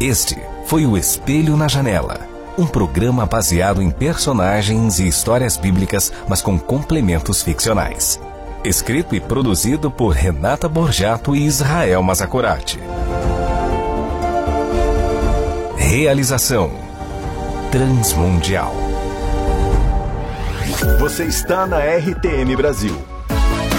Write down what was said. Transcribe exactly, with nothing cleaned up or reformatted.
Este foi o Espelho na Janela, um programa baseado em personagens e histórias bíblicas, mas com complementos ficcionais. Escrito e produzido por Renata Borjato e Israel Mazacurati. Realização Transmundial. Você está na R T M Brasil.